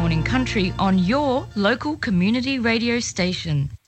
Morning Country on your local community radio station.